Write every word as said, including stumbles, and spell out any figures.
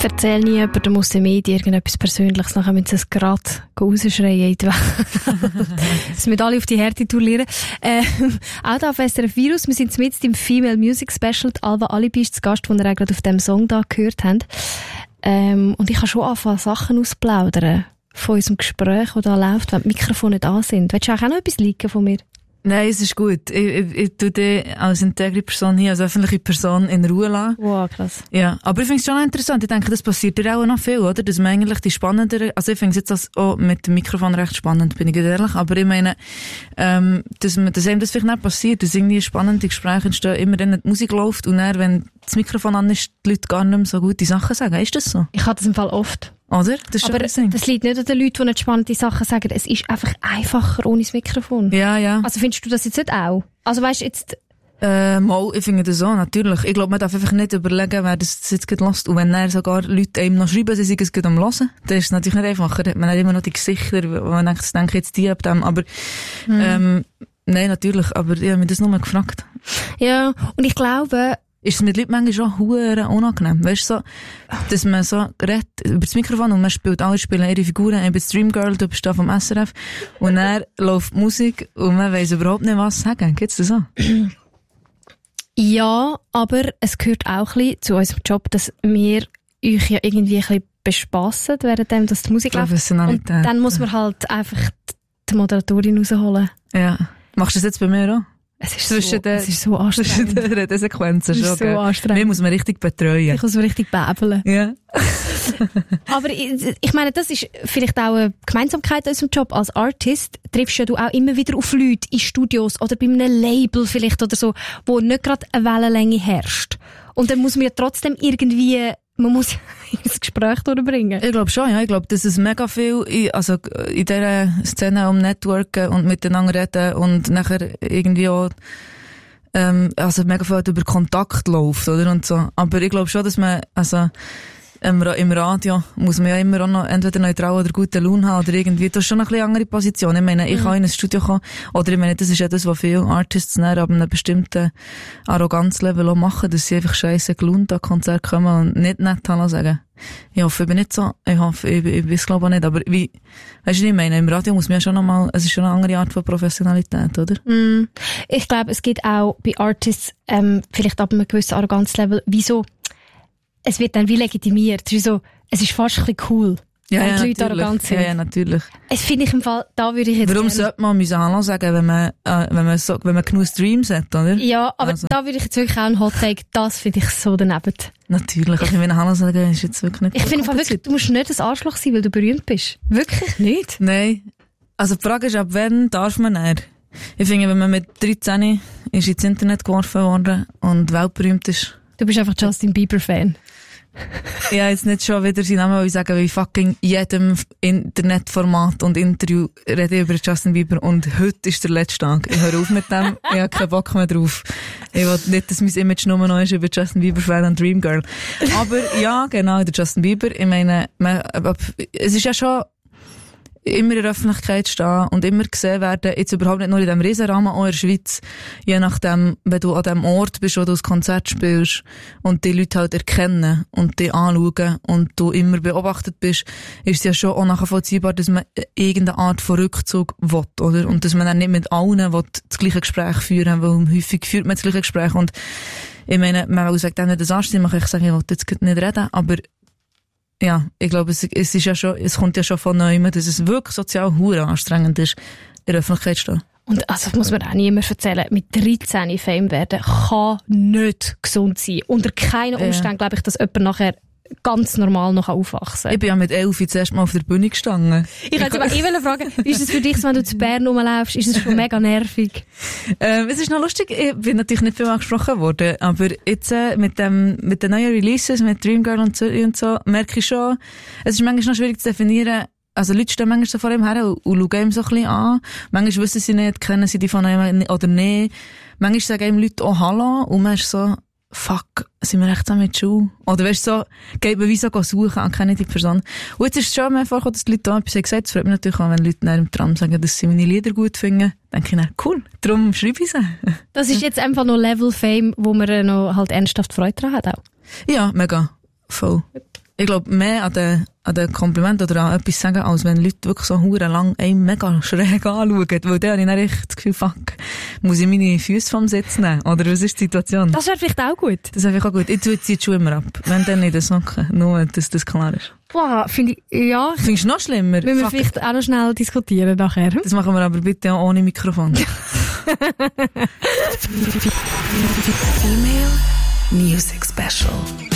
Erzähl nie jemandem aus den Medien irgendetwas Persönliches, nachher müssen sie es gerade rausschreien in die Welt. Das müssen alle auf die Härte lernen. Äh, auch da auf S R F Virus, wir sind mitten im Female Music Special. Die Alva Alibi ist zu Gast, den ihr auch gerade auf dem Song da gehört habt. Ähm, und ich kann schon anfangen, Sachen ausplaudern von unserem Gespräch, das da läuft, wenn die Mikrofone nicht an sind. Willst du auch noch etwas liken von mir? Nein, es ist gut. Ich, ich, ich tue dich als integre Person hier, als öffentliche Person in Ruhe lassen. Wow, krass. Ja, aber ich finde es schon interessant. Ich denke, das passiert dir auch noch viel, oder? Dass man eigentlich die spannendere, also ich finde es jetzt als, auch mit dem Mikrofon recht spannend, bin ich ehrlich. Aber ich meine, ähm, dass man, dass einem das vielleicht nicht passiert, dass irgendwie spannende Gespräche entstehen, immer wenn die Musik läuft und dann, wenn das Mikrofon an ist, die Leute gar nicht mehr so gute Sachen sagen. Ist das so? Ich habe das im Fall oft. Oder? Das ist aber das liegt nicht an den Leuten, die nicht spannende Sachen sagen. Es ist einfach einfacher ohne das Mikrofon. Ja, ja. Also findest du das jetzt nicht auch? Also weißt du jetzt... Äh, mal, ich finde das so, natürlich. Ich glaube, man darf einfach nicht überlegen, wer das jetzt gerade hört. Und wenn dann sogar Leute einem noch schreiben, sie sind es gerade am Hören, dann ist es natürlich nicht einfacher. Man hat immer noch die Gesichter, wo man denkt, das denke jetzt die ab dem. Aber, hm. ähm, nein, natürlich. Aber ich habe mich das nur mal gefragt. Ja, und ich glaube... Ist es mit Leuten manchmal schon verdammt unangenehm. Weißt du, so, dass man so redet über das Mikrofon und man spielt, alle spielen ihre Figuren. Ich bin Streamgirl, du bist da vom S R F. Und dann läuft Musik und man weiss überhaupt nicht, was sagen. Geht's dir so? Ja, aber es gehört auch ein bisschen zu unserem Job, dass wir euch ja irgendwie ein bisschen bespassen, währenddem dass die Musik läuft. Und dann muss man halt einfach die Moderatorin rausholen. Ja. Machst du das jetzt bei mir auch? Es ist, so, den, es ist so anstrengend. Zwischen den Redesequenzen schon. Es ist so anstrengend. Mir muss man richtig betreuen. Ich muss man richtig bäbeln. Ja. Aber ich, ich meine, das ist vielleicht auch eine Gemeinsamkeit in unserem Job. Als Artist triffst ja du auch immer wieder auf Leute in Studios oder bei einem Label vielleicht oder so, wo nicht gerade eine Wellenlänge herrscht. Und dann muss man ja trotzdem irgendwie... Man muss ins Gespräch durchbringen. Ich glaube schon, ja. Ich glaube, dass es mega viel in, also in dieser Szene um Networken und miteinander reden und nachher irgendwie auch ähm, also mega viel über Kontakt läuft, oder? Und so. Aber ich glaube schon, dass man, also im, im Radio muss man ja immer auch noch entweder neutral oder gute Laune haben oder irgendwie, das ist schon eine bisschen andere Position. Ich meine, ich mhm. kann in ein Studio kommen, oder ich meine, das ist ja das, was viele Artists näher ab einem bestimmten Arroganzlevel auch machen, dass sie einfach scheisse gelaunt an Konzert kommen und nicht nett Hallo sagen. Ich hoffe, ich bin nicht so, ich hoffe, ich, ich, ich weiß glaube auch nicht, aber wie, weißt du, ich meine, im Radio muss man ja schon nochmal, es ist schon eine andere Art von Professionalität, oder? Mm. Ich glaube, es gibt auch bei Artists, ähm, vielleicht ab einem gewissen Arroganzlevel, wieso, es wird dann wie legitimiert. Es ist so, es ist fast ein bisschen cool, ja, wenn ja, die Leute arrogant sind. Ja, ja, natürlich. Es finde ich im Fall, da würde ich jetzt Warum gerne... sollte man müssen Hallo sagen, wenn man, äh, wenn man so, wenn man genug Streams hat, oder? Ja, aber also. Da würde ich jetzt wirklich auch einen Hot Take, das finde ich so daneben. Natürlich, also wenn Hallo sagen, ist jetzt wirklich nicht... Ich finde wirklich, du musst nicht ein Arschloch sein, weil du berühmt bist. Wirklich nicht. Nein. Also die Frage ist, ab wann darf man eher? Ich finde, wenn man mit dreizehn ist ins Internet geworfen worden und weltberühmt ist... Du bist einfach Justin Bieber-Fan. Ja, jetzt nicht schon wieder seinen Namen, weil ich sage, wie fucking jedem Internetformat und Interview rede ich über Justin Bieber und heute ist der letzte Tag. Ich höre auf mit dem, ich habe keinen Bock mehr drauf. Ich will nicht, dass mein Image nur noch ist über Justin Bieber Fan und Dreamgirl. Aber ja, genau, der Justin Bieber, ich meine, man, es ist ja schon immer in der Öffentlichkeit stehen und immer gesehen werden, jetzt überhaupt nicht nur in diesem Riesenrahmen, auch in der Schweiz, je nachdem, wenn du an dem Ort bist, wo du das Konzert spielst und die Leute halt erkennen und die anschauen und du immer beobachtet bist, ist es ja schon auch nachvollziehbar, dass man irgendeine Art von Rückzug will, oder? Und dass man dann nicht mit allen will, das gleiche Gespräch führen, weil häufig führt man das gleiche Gespräch und ich meine, man sagt dann nicht das Anstehen, man kann sagen, ich will jetzt nicht reden, aber ja, ich glaube, es, es ist ja schon, es kommt ja schon von neuem, dass es wirklich sozial hure anstrengend ist, in der Öffentlichkeit zu stehen. Und also, das muss man auch niemand erzählen, mit dreizehn Fame werden kann nicht gesund sein. Unter keinen Umständen, ja. glaube ich, dass jemand nachher ganz normal noch aufwachsen kann. Ich bin ja mit elf zuerst mal auf der Bühne gestanden. Ich wollte aber eh fragen, wie ist es für dich, wenn du zu Bern rumläufst? Ist es schon mega nervig? Ähm, es ist noch lustig, ich bin natürlich nicht viel angesprochen worden, aber jetzt äh, mit dem mit den neuen Releases, mit Dreamgirl und so, und so merke ich schon, es ist manchmal noch schwierig zu definieren, also Leute stehen manchmal so vor ihm her und, und schauen ihm so ein bisschen an. Manchmal wissen sie nicht, kennen sie die von ihm oder nicht. Manchmal sagen ihm Leute auch Hallo und man ist so, fuck, sind wir echt so mit Schuhe? Oder weißt du, so, geht man wie so suchen, kenne die Person. Und jetzt ist es schon mehr vorgekommen, dass die Leute da etwas gesagt haben. Es freut mich natürlich auch, wenn Leute nach dem Tram sagen, dass sie meine Lieder gut finden. Dann denke ich, dann, cool, darum schreibe ich sie. Das ist jetzt einfach noch Level Fame, wo man noch halt ernsthaft Freude daran hat auch. Ja, mega. Voll. Ich glaube, mehr an den, an den Komplimenten oder an etwas sagen, als wenn Leute wirklich so hure lang einen mega schräg anschauen. Weil dann habe ich dann echt das Gefühl, fuck, muss ich meine Füße vom Sitz nehmen? Oder was ist die Situation? Das wäre vielleicht auch gut. Das wäre auch gut. Ich tue jetzt die Schuhe immer ab. Wenn dann nicht das Socken. Nur, dass das klar ist. Boah, finde ich, ja. Findest du noch schlimmer? Müssen wir Fuck. vielleicht auch noch schnell diskutieren nachher. Das machen wir aber bitte auch ohne Mikrofon. Female Music Special.